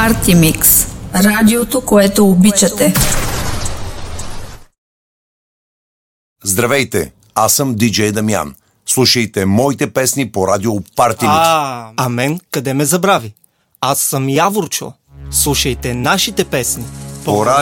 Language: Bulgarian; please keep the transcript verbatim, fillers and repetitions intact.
Party Mix. Радиото, което обичате. Здравейте, аз съм диджей Дамян. Слушайте моите песни по радио Party Mix. А, а мен къде ме забрави? Аз съм Яворчо. Слушайте нашите песни по радио